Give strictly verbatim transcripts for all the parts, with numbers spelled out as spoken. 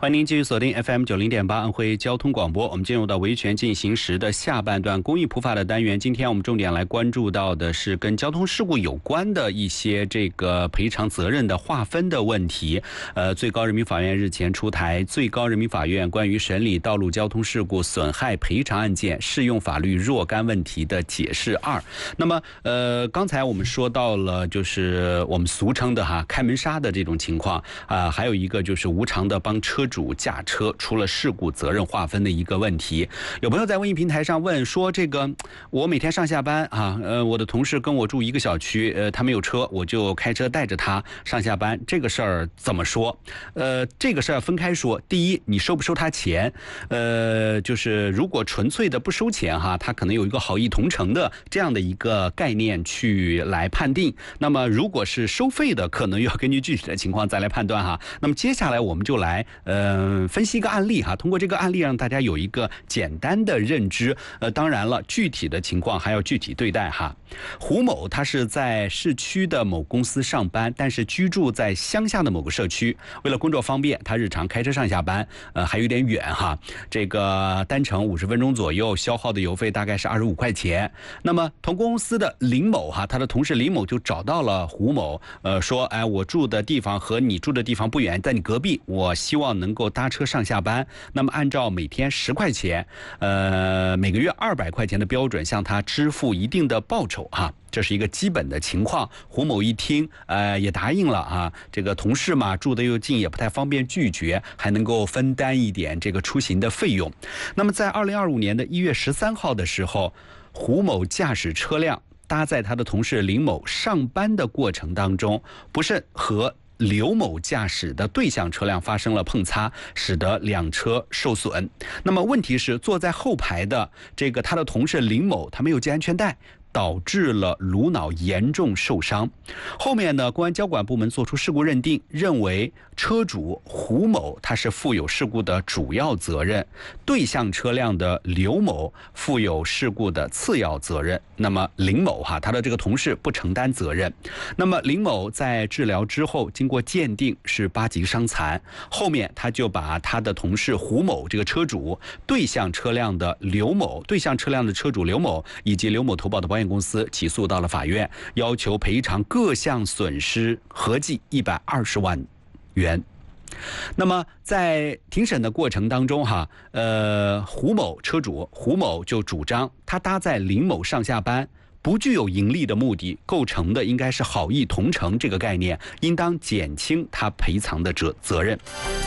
欢迎您继续锁定 F M 九零点八安徽交通广播。我们进入到维权进行时的下半段公益普法的单元。今天我们重点来关注到的是跟交通事故有关的一些这个赔偿责任的划分的问题。呃，最高人民法院日前出台《最高人民法院关于审理道路交通事故损害赔偿案件适用法律若干问题的解释二》。那么，呃，刚才我们说到了，就是我们俗称的哈开门杀的这种情况啊、呃，还有一个就是无偿的帮车主驾车出了事故责任划分的一个问题。有朋友在微信平台上问说，这个我每天上下班啊，呃，我的同事跟我住一个小区，呃，他没有车，我就开车带着他上下班，这个事儿怎么说？呃，这个事儿分开说。第一，你收不收他钱？呃，就是如果纯粹的不收钱哈，他可能有一个好意同城的这样的一个概念去来判定。那么如果是收费的，可能要根据具体的情况再来判断哈。那么接下来我们就来呃分析一个案例哈，通过这个案例让大家有一个简单的认知。呃，当然了，具体的情况还要具体对待哈。胡某他是在市区的某公司上班，但是居住在乡下的某个社区。为了工作方便，他日常开车上下班，呃，还有点远哈。这个单程五十分钟左右，消耗的油费大概是二十五块钱。那么同公司的林某哈，他的同事林某就找到了胡某，呃，说，哎，我住的地方和你住的地方不远，在你隔壁，我希望能够搭车上下班。那么按照每天十块钱，呃，每个月二百块钱的标准，向他支付一定的报酬哈。这是一个基本的情况。胡某一听，呃，也答应了啊。这个同事嘛，住得又近，也不太方便拒绝，还能够分担一点这个出行的费用。那么在二零二五年的一月十三号的时候，胡某驾驶车辆搭载他的同事林某上班的过程当中，不慎和刘某驾驶的对向车辆发生了碰擦，使得两车受损。那么问题是，坐在后排的这个他的同事林某，他没有系安全带，导致了颅脑严重受伤。后面呢，公安交管部门作出事故认定，认为车主胡某他是负有事故的主要责任，对向车辆的刘某负有事故的次要责任。那么林某哈，他的这个同事不承担责任。那么林某在治疗之后，经过鉴定是八级伤残。后面他就把他的同事胡某这个车主、对向车辆的刘某、对向车辆的车主刘某以及刘某投保的保险公司起诉到了法院，要求赔偿各项损失合计一百二十万元。那么在庭审的过程当中哈，呃，胡某车主胡某就主张，他搭载林某上下班不具有盈利的目的，构成的应该是好意同城这个概念，应当减轻他赔偿的责责任。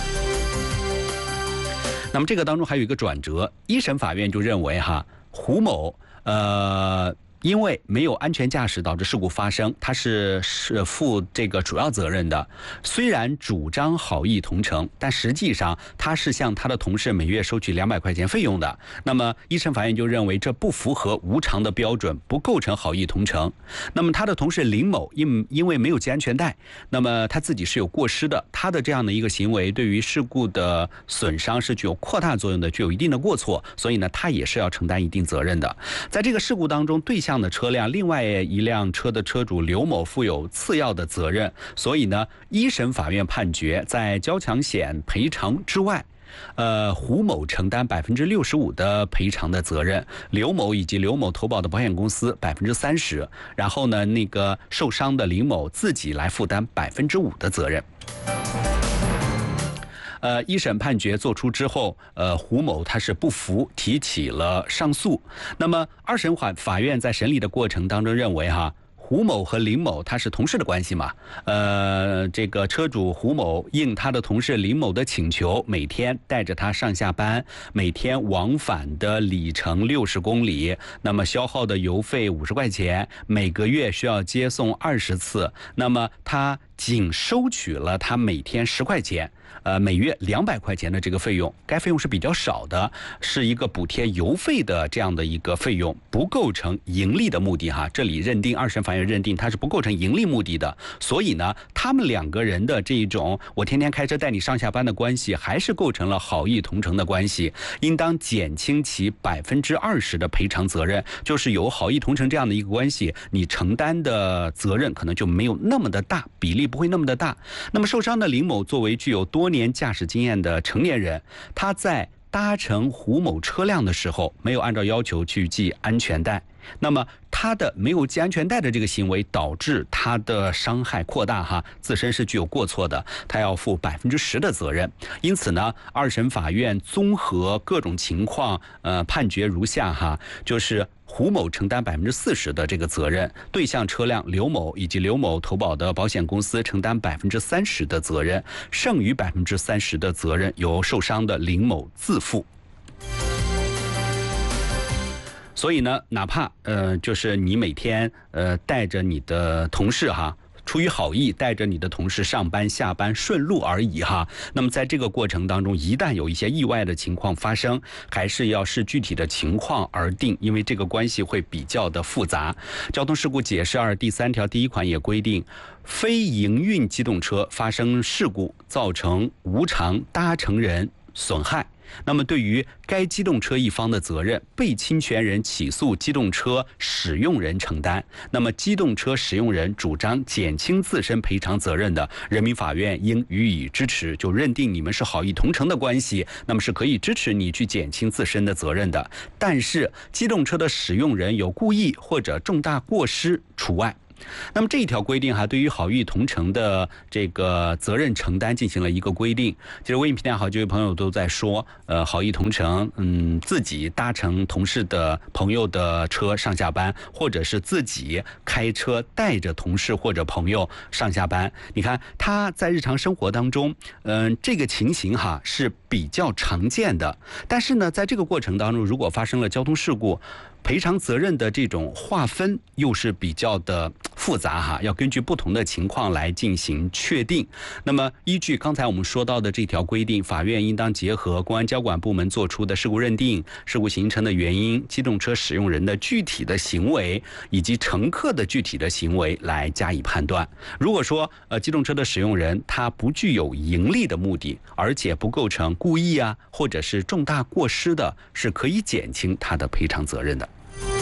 那么这个当中还有一个转折，一审法院就认为哈，胡某呃。因为没有安全驾驶导致事故发生，他是是负这个主要责任的。虽然主张好意同城，但实际上他是向他的同事每月收取两百块钱费用的。那么一审法院就认为这不符合无偿的标准，不构成好意同城。那么他的同事林某因因为没有系安全带，那么他自己是有过失的，他的这样的一个行为对于事故的损伤是具有扩大作用的，具有一定的过错，所以呢，他也是要承担一定责任的。在这个事故当中，对向的车辆另外一辆车的车主刘某负有次要的责任，所以呢，一审法院判决在交强险赔偿之外，呃，胡某承担百分之六十五的赔偿的责任，刘某以及刘某投保的保险公司百分之三十，然后呢，那个受伤的林某自己来负担百分之五的责任。呃，一审判决作出之后，呃，胡某他是不服，提起了上诉。那么二审法法院在审理的过程当中认为哈，胡某和林某他是同事的关系嘛，呃，这个车主胡某应他的同事林某的请求，每天带着他上下班，每天往返的里程六十公里，那么消耗的油费五十块钱，每个月需要接送二十次，那么他仅收取了他每天十块钱。呃，每月两百块钱的这个费用，该费用是比较少的，是一个补贴油费的这样的一个费用，不构成盈利的目的哈。这里认定二审法院认定它是不构成盈利目的的，所以呢，他们两个人的这种我天天开车带你上下班的关系，还是构成了好意同城的关系，应当减轻其百分之二十的赔偿责任。就是有好意同城这样的一个关系，你承担的责任可能就没有那么的大，比例力不会那么的大。那么受伤的林某作为具有多年驾驶经验的成年人，他在搭乘胡某车辆的时候没有按照要求去系安全带，那么他的没有系安全带的这个行为导致他的伤害扩大哈，自身是具有过错的，他要负百分之十的责任。因此呢，二审法院综合各种情况，呃，判决如下哈，就是胡某承担百分之四十的这个责任，对向车辆刘某以及刘某投保的保险公司承担百分之三十的责任，剩余百分之三十的责任由受伤的林某自负。所以呢，哪怕呃，就是你每天呃带着你的同事哈，出于好意带着你的同事上班下班顺路而已哈。那么在这个过程当中，一旦有一些意外的情况发生，还是要视具体的情况而定，因为这个关系会比较的复杂。交通事故解释二第三条第一款也规定，非营运机动车发生事故造成无偿搭乘人损害，那么对于该机动车一方的责任，被侵权人起诉机动车使用人承担。那么机动车使用人主张减轻自身赔偿责任的，人民法院应予以支持，就认定你们是好意同乘的关系，那么是可以支持你去减轻自身的责任的。但是机动车的使用人有故意或者重大过失除外。那么这一条规定哈，对于好意同乘的这个责任承担进行了一个规定。其实微信平台好几位朋友都在说，呃，好意同乘，嗯，自己搭乘同事的朋友的车上下班，或者是自己开车带着同事或者朋友上下班。你看他在日常生活当中，嗯、呃，这个情形哈是比较常见的。但是呢，在这个过程当中，如果发生了交通事故，赔偿责任的这种划分又是比较的复杂哈，要根据不同的情况来进行确定。那么依据刚才我们说到的这条规定，法院应当结合公安交管部门做出的事故认定、事故形成的原因、机动车使用人的具体的行为以及乘客的具体的行为来加以判断。如果说呃机动车的使用人他不具有盈利的目的，而且不构成故意啊或者是重大过失的，是可以减轻他的赔偿责任的。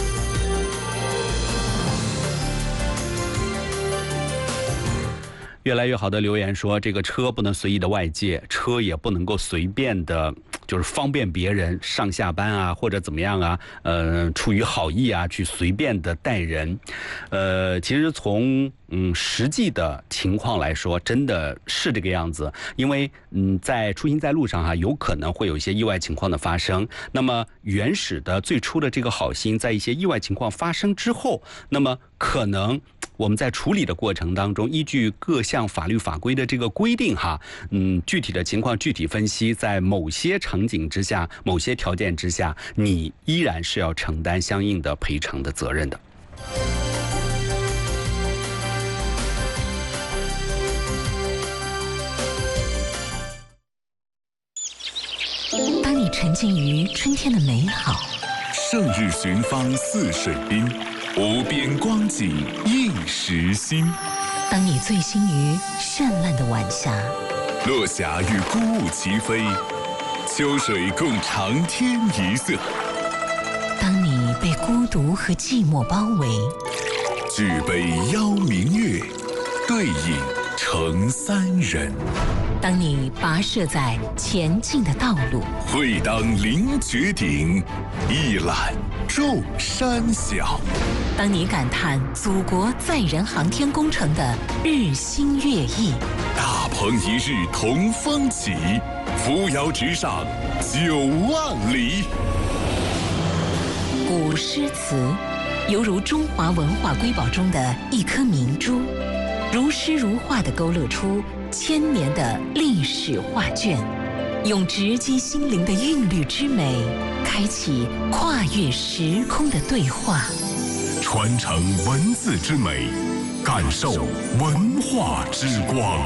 越来越好的留言说，这个车不能随意的外借，车也不能够随便的就是方便别人上下班啊或者怎么样啊，呃出于好意啊去随便的带人。呃其实从嗯实际的情况来说，真的是这个样子。因为嗯在出行在路上哈、啊，有可能会有一些意外情况的发生。那么原始的最初的这个好心，在一些意外情况发生之后，那么可能我们在处理的过程当中，依据各项法律法规的这个规定哈，嗯，具体的情况具体分析，在某些场景之下、某些条件之下，你依然是要承担相应的赔偿的责任的。 当你沉浸于春天的美好， 胜日寻芳泗水滨，无边光景映时心。 当你醉心于绚烂的晚霞， 落霞与孤鹜齐飞，秋水共长天一色。 当你被孤独和寂寞包围， 举杯邀明月，对影成三人。 当你跋涉在前进的道路， 会当凌绝顶，一览众山小。 当你感叹祖国载人航天工程的日新月异， 大鹏一日同风起，扶摇直上九万里。 古诗词犹如中华文化瑰宝中的一颗明珠，如诗如画地勾勒出千年的历史画卷，用直击心灵的韵律之美，开启跨越时空的对话， 传承文字之美，感受文化之光。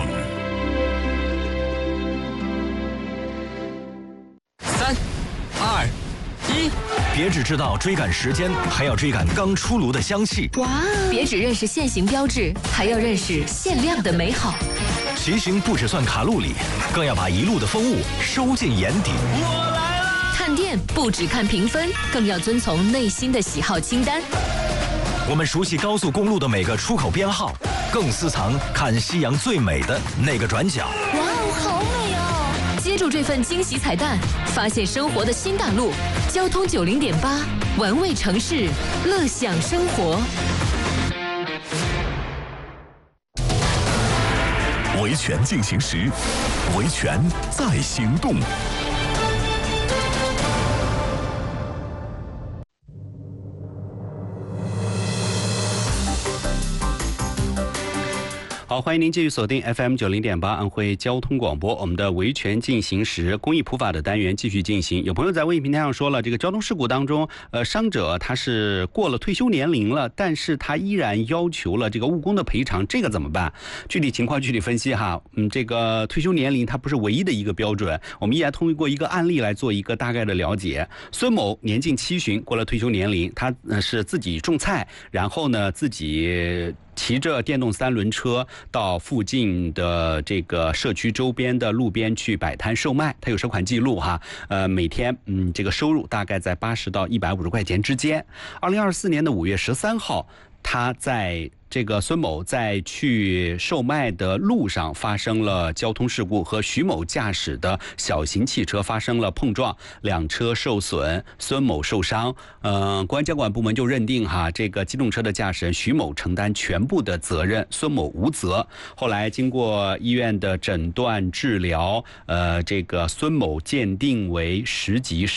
三、二、一，别只知道追赶时间，还要追赶刚出炉的香气。 哇！别只认识限行标志，还要认识限量的美好。 骑行不只算卡路里，更要把一路的风物收进眼底。 我来了！看店不只看评分，更要遵从内心的喜好清单。 我们熟悉高速公路的每个出口编号， 更私藏看夕阳最美的那个转角。 哇哦，好美哦！接住这份惊喜彩蛋，发现生活的新大陆。交通九零点八，玩味城市，乐享生活。 维权进行时，维权在行动。 好，欢迎您继续锁定 F M 九零点八安徽交通广播，我们的维权进行时公益普法的单元继续进行。有朋友在微信平台上说了，这个交通事故当中，呃，伤者他是过了退休年龄了，但是他依然要求了这个误工的赔偿，这个怎么办？具体情况具体分析哈。嗯，这个退休年龄它不是唯一的一个标准，我们依然通过一个案例来做一个大概的了解。孙某年近七旬，过了退休年龄，他呃是自己种菜，然后呢自己骑着电动三轮车到附近的这个社区周边的路边去摆摊售卖，他有收款记录哈，呃，每天嗯这个收入大概在八十到一百五十块钱之间。二零二四年的五月十三号，他在这个孙某在去售卖的路上发生了交通事故，和徐某驾驶的小型汽车发生了碰撞，两车受损，孙某受伤。嗯、呃，公安监管部门就认定哈，这个机动车的驾驶人徐某承担全部的责任，孙某无责。后来经过医院的诊断治疗，呃，这个孙某鉴定为十级